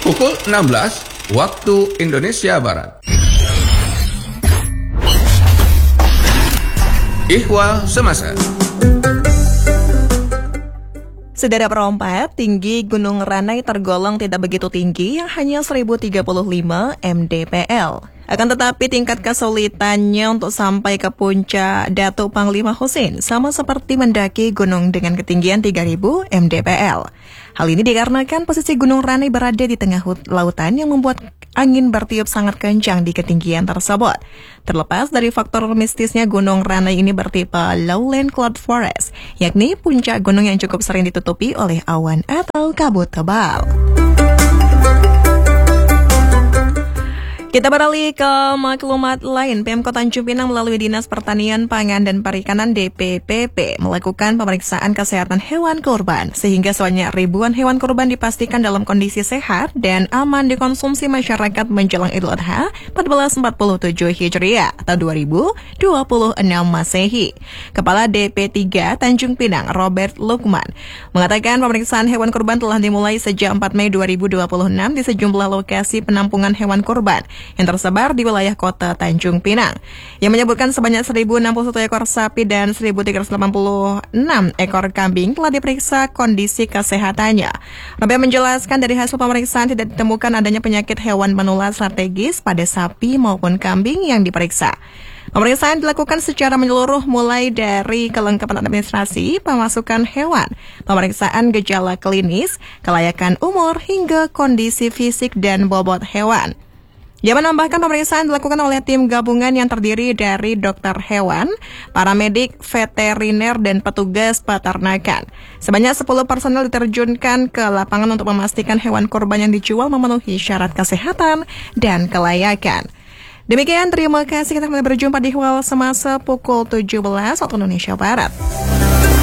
pukul 16 waktu Indonesia Barat. Ihwal Semasa. Saudara perompak, tinggi Gunung Ranai tergolong tidak begitu tinggi, hanya 1035 mdpl. Akan tetapi tingkat kesulitannya untuk sampai ke puncak Datuk Panglima Hussein sama seperti mendaki gunung dengan ketinggian 3000 mdpl. Hal ini dikarenakan posisi Gunung Ranai berada di tengah lautan yang membuat angin bertiup sangat kencang di ketinggian tersebut. Terlepas dari faktor mistisnya, Gunung Ranai ini bertipe lowland cloud forest, yakni puncak gunung yang cukup sering ditutupi oleh awan atau kabut tebal. Kita beralih ke maklumat lain. Pemkot Tanjung Pinang melalui Dinas Pertanian, Pangan, dan Perikanan DPPP melakukan pemeriksaan kesehatan hewan kurban sehingga sebanyak ribuan hewan kurban dipastikan dalam kondisi sehat dan aman dikonsumsi masyarakat menjelang Idul Adha 1447 Hijriah atau 2026 Masehi. Kepala DP3 Tanjung Pinang, Robert Lukman, mengatakan pemeriksaan hewan kurban telah dimulai sejak 4 Mei 2026 di sejumlah lokasi penampungan hewan kurban yang tersebar di wilayah kota Tanjung Pinang, yang menyebutkan sebanyak 1061 ekor sapi dan 1386 ekor kambing telah diperiksa kondisi kesehatannya. Robert menjelaskan dari hasil pemeriksaan tidak ditemukan adanya penyakit hewan menular strategis pada sapi maupun kambing yang diperiksa. Pemeriksaan dilakukan secara menyeluruh mulai dari kelengkapan administrasi, pemasukan hewan, pemeriksaan gejala klinis, kelayakan umur, hingga kondisi fisik dan bobot hewan. Dia menambahkan pemeriksaan dilakukan oleh tim gabungan yang terdiri dari dokter hewan, paramedik, veteriner, dan petugas peternakan. Sebanyak 10 personel diterjunkan ke lapangan untuk memastikan hewan kurban yang dijual memenuhi syarat kesehatan dan kelayakan. Demikian, terima kasih. Kita kembali berjumpa di Ihwal Semasa pukul 17 waktu Indonesia Barat.